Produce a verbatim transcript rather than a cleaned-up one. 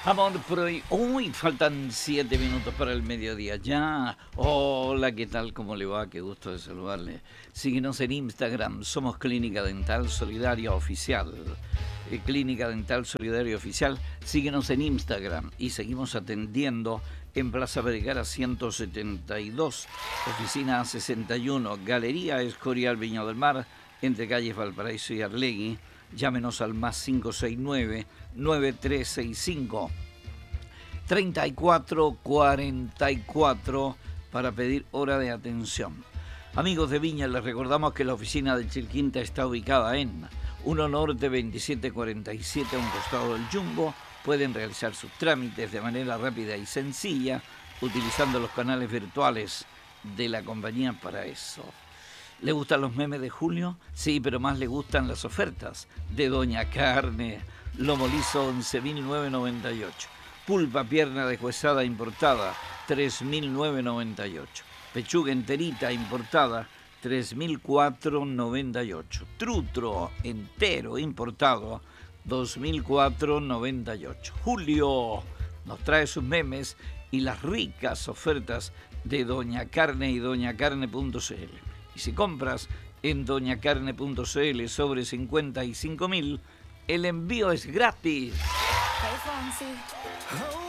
Amor prohibido. Uy, faltan siete minutos para el mediodía ya. Hola, ¿qué tal? ¿Cómo le va? Qué gusto de saludarle. Síguenos en Instagram. Somos Clínica Dental Solidaria Oficial. Eh, Clínica Dental Solidaria Oficial. Síguenos en Instagram. Y seguimos atendiendo en Plaza Vergara ciento setenta y dos, oficina sesenta y uno, Galería Escorial Viña del Mar, entre calles Valparaíso y Arlegui. Llámenos al más cinco seis nueve, nueve tres seis cinco, tres cuatro cuatro cuatro para pedir hora de atención. Amigos de Viña, les recordamos que la oficina de Chilquinta está ubicada en uno Norte veintisiete cuarenta y siete, a un costado del Jumbo. Pueden realizar sus trámites de manera rápida y sencilla utilizando los canales virtuales de la compañía para eso. ¿Le gustan los memes de Julio? Sí, pero más le gustan las ofertas de Doña Carne. Lomo liso once mil novecientos noventa y ocho. Pulpa pierna deshuesada importada tres mil novecientos noventa y ocho. Pechuga enterita importada tres mil cuatrocientos noventa y ocho. Trutro entero importado dos mil cuatrocientos noventa y ocho. Julio nos trae sus memes y las ricas ofertas de Doña Carne y doña carne punto c l. Y si compras en doña carne punto c l sobre cincuenta y cinco mil, el envío es gratis. Hey, Fonsi.